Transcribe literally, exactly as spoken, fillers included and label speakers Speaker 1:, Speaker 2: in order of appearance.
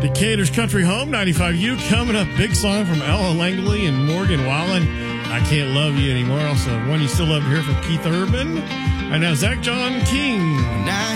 Speaker 1: Decatur's Country Home, ninety-five U. Coming up, big song from Ella Langley and Morgan Wallen. I Can't Love You Anymore. Also, one you still love to hear from Keith Urban. And now Zach John King.
Speaker 2: Now